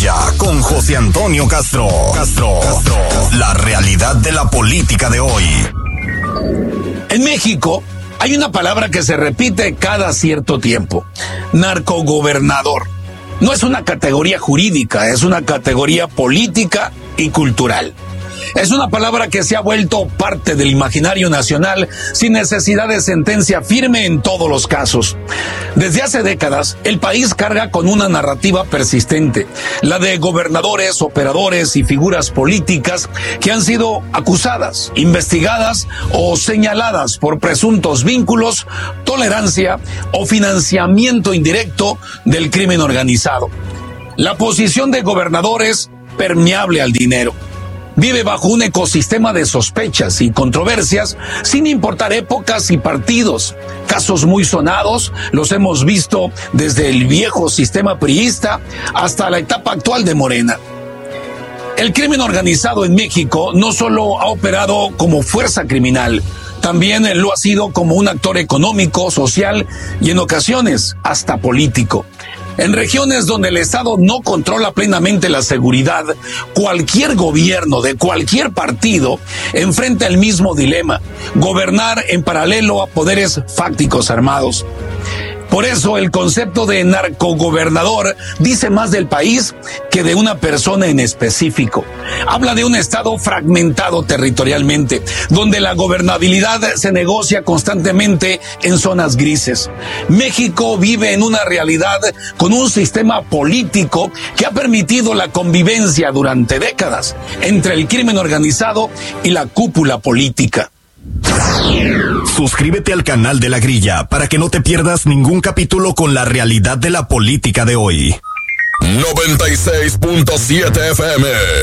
Grilla con José Antonio Castro. La realidad de la política de hoy. En México hay una palabra que se repite cada cierto tiempo: narcogobernador. No es una categoría jurídica, es una categoría política y cultural. Es una palabra que se ha vuelto parte del imaginario nacional sin necesidad de sentencia firme en todos los casos. Desde hace décadas, el país carga con una narrativa persistente, la de gobernadores, operadores y figuras políticas que han sido acusadas, investigadas o señaladas por presuntos vínculos, tolerancia o financiamiento indirecto del crimen organizado. La posición de gobernador es permeable al dinero. Vive bajo un ecosistema de sospechas y controversias sin importar épocas y partidos. Casos muy sonados los hemos visto desde el viejo sistema priista hasta la etapa actual de Morena. El crimen organizado en México no solo ha operado como fuerza criminal, también lo ha sido como un actor económico, social y en ocasiones hasta político. En regiones donde el Estado no controla plenamente la seguridad, cualquier gobierno de cualquier partido enfrenta el mismo dilema: gobernar en paralelo a poderes fácticos armados. Por eso el concepto de narcogobernador dice más del país que de una persona en específico. Habla de un estado fragmentado territorialmente, donde la gobernabilidad se negocia constantemente en zonas grises. México vive en una realidad con un sistema político que ha permitido la convivencia durante décadas entre el crimen organizado y la cúpula política. Suscríbete al canal de La Grilla para que no te pierdas ningún capítulo con la realidad de la política de hoy. 96.7 FM